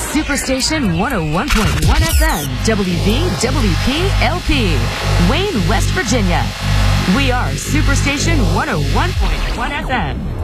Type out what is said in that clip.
Superstation 101.1 FM, WVWP-LP, Wayne, West Virginia. We are Superstation 101.1 FM.